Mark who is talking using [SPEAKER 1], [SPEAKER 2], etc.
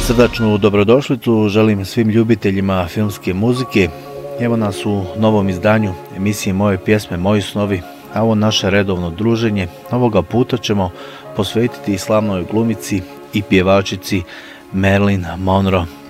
[SPEAKER 1] Srdačnu dobrodošlicu želim svim ljubiteljima filmske muzike. Evo nas u novom izdanju emisije Moje pjesme, moji snovi, a ovo naše redovno druženje. Ovoga puta ćemo posvetiti slavnoj glumici i pjevačici Marilyn Monroe.